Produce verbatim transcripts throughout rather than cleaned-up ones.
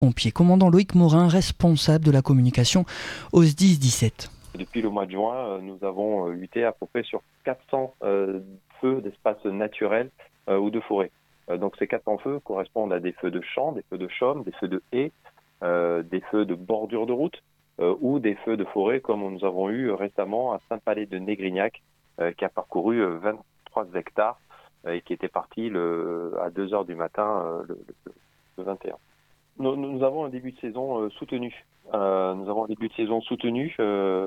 Pompier, commandant Loïc Morin, responsable de la communication au S D I S dix-sept. Depuis le mois de juin, nous avons lutté à peu près sur quatre cents euh, feux d'espaces naturels euh, ou de forêt. Euh, donc ces quatre cents feux correspondent à des feux de champs, des feux de chaume, des feux de haies, euh, des feux de bordure de route euh, ou des feux de forêt comme nous avons eu récemment à Saint-Palais-de-Négrignac euh, qui a parcouru vingt-trois hectares euh, et qui était parti le, à deux heures du matin euh, le, le, le vingt et un. Nous, nous avons un début de saison euh, soutenu. Euh, nous avons un début de saison soutenu, euh,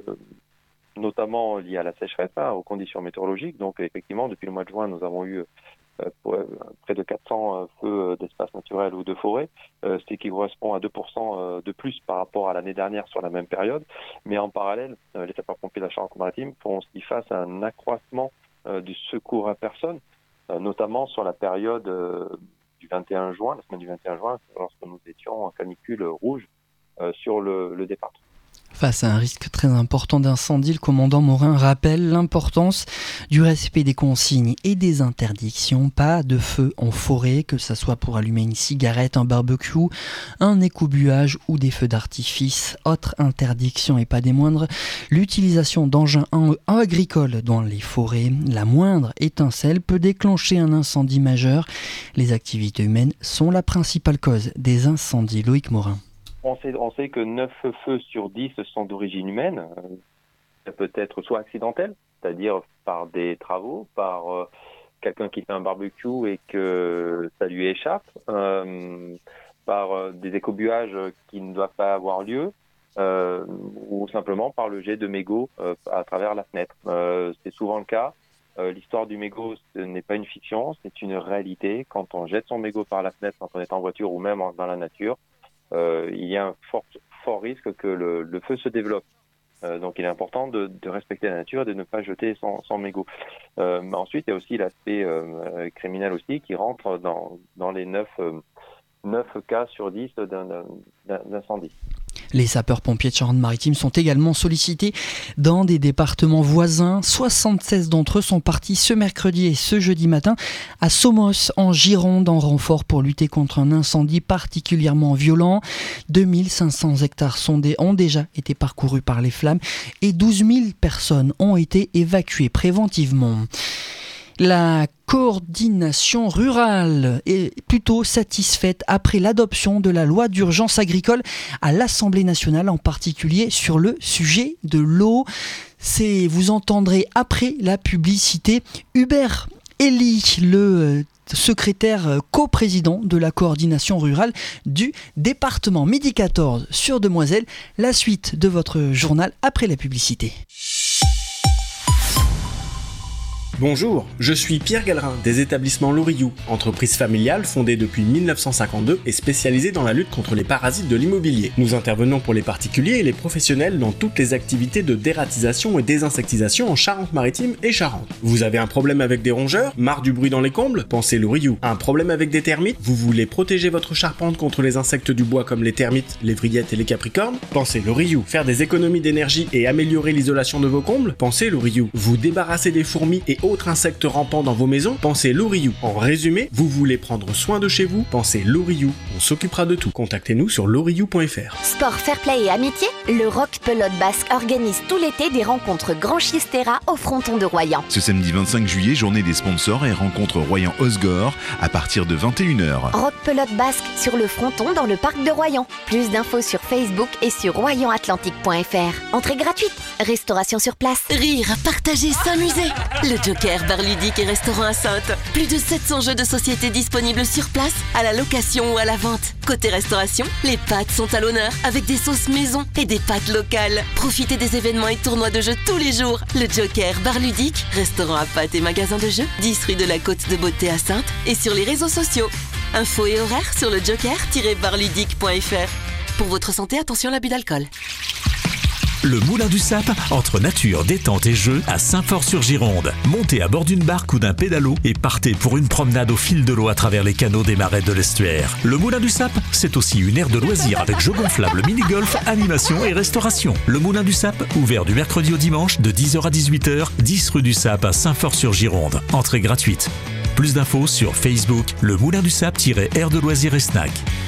notamment lié à la sécheresse, hein, aux conditions météorologiques. Donc effectivement, depuis le mois de juin, nous avons eu euh, pour, euh, près de quatre cents feux d'espace naturel ou de forêt, euh, ce qui correspond à deux pour cent de plus par rapport à l'année dernière sur la même période. Mais en parallèle, euh, les sapeurs-pompiers de la Charente-Maritime font aussi face à un accroissement euh, du secours à personne, euh, notamment sur la période euh, du vingt et un juin, la semaine du vingt et un juin, lorsque nous étions en canicule rouge euh, sur le, le département. Face à un risque très important d'incendie, le commandant Morin rappelle l'importance du respect des consignes et des interdictions. Pas de feu en forêt, que ce soit pour allumer une cigarette, un barbecue, un écobuage ou des feux d'artifice. Autre interdiction et pas des moindres, l'utilisation d'engins agricoles dans les forêts. La moindre étincelle peut déclencher un incendie majeur. Les activités humaines sont la principale cause des incendies. Loïc Morin. On sait, on sait que neuf feux sur dix sont d'origine humaine. Ça peut être soit accidentel, c'est-à-dire par des travaux, par euh, quelqu'un qui fait un barbecue et que ça lui échappe, euh, par euh, des écobuages qui ne doivent pas avoir lieu, euh, ou simplement par le jet de mégots euh, à travers la fenêtre. Euh, c'est souvent le cas. Euh, l'histoire du mégot, ce n'est pas une fiction, c'est une réalité. Quand on jette son mégot par la fenêtre, quand on est en voiture ou même en, dans la nature, Euh, il y a un fort, fort risque que le, le feu se développe. Euh, donc il est important de, de respecter la nature et de ne pas jeter son, son mégot. Euh, mais ensuite, il y a aussi l'aspect euh, criminel aussi qui rentre dans, dans les neuf cas sur dix d'un, d'un, d'incendie. Les sapeurs-pompiers de Charente-Maritime sont également sollicités dans des départements voisins. soixante-seize d'entre eux sont partis ce mercredi et ce jeudi matin à Somos, en Gironde, en renfort pour lutter contre un incendie particulièrement violent. deux mille cinq cents hectares sondés ont déjà été parcourus par les flammes et douze mille personnes ont été évacuées préventivement. La coordination rurale est plutôt satisfaite après l'adoption de la loi d'urgence agricole à l'Assemblée nationale, en particulier sur le sujet de l'eau. C'est, vous entendrez après la publicité, Hubert Elie, le secrétaire coprésident de la coordination rurale du département. Midi quatorze sur Demoiselle, la suite de votre journal après la publicité. Bonjour, je suis Pierre Gallerin des établissements Loriou, entreprise familiale fondée depuis mille neuf cent cinquante-deux et spécialisée dans la lutte contre les parasites de l'immobilier. Nous intervenons pour les particuliers et les professionnels dans toutes les activités de dératisation et désinsectisation en Charente-Maritime et Charente. Vous avez un problème avec des rongeurs? Marre du bruit dans les combles? Pensez Loriou. Un problème avec des termites? Vous voulez protéger votre charpente contre les insectes du bois comme les termites, les vrillettes et les capricornes? Pensez Loriou. Faire des économies d'énergie et améliorer l'isolation de vos combles? Pensez Loriou. Vous débarrasser des fourmis et autres insectes rampants dans vos maisons? Pensez Loriou. En résumé, vous voulez prendre soin de chez vous? Pensez Loriou. On s'occupera de tout. Contactez-nous sur loriou point f r. Sport, fair play et amitié, le Rock Pelote Basque organise tout l'été des rencontres Grand Chistera au fronton de Royan. Ce samedi vingt-cinq juillet, journée des sponsors et rencontre Royan-Osgore à partir de vingt et une heures. Rock Pelote Basque sur le fronton dans le parc de Royan. Plus d'infos sur Facebook et sur royan atlantique point f r. Entrée gratuite, restauration sur place. Rire, partager, s'amuser. Le Joker, bar ludique et restaurant à Saintes. Plus de sept cents jeux de société disponibles sur place, à la location ou à la vente. Côté restauration, les pâtes sont à l'honneur avec des sauces maison et des pâtes locales. Profitez des événements et tournois de jeux tous les jours. Le Joker, bar ludique, restaurant à pâtes et magasin de jeux, dix rue de la Côte de Beauté à Saintes et sur les réseaux sociaux. Infos et horaires sur le joker tiret bar ludique point f r. Pour votre santé, attention à l'abus d'alcool. Le Moulin du Sap, entre nature, détente et jeu, à Saint-Fort-sur-Gironde. Montez à bord d'une barque ou d'un pédalo et partez pour une promenade au fil de l'eau à travers les canaux des marais de l'estuaire. Le Moulin du Sap, c'est aussi une aire de loisirs avec jeux gonflables, mini-golf, animation et restauration. Le Moulin du Sap, ouvert du mercredi au dimanche de dix heures à dix-huit heures, dix rue du Sap à Saint-Fort-sur-Gironde. Entrée gratuite. Plus d'infos sur Facebook, le Moulin du Sap-aire de loisirs et snack.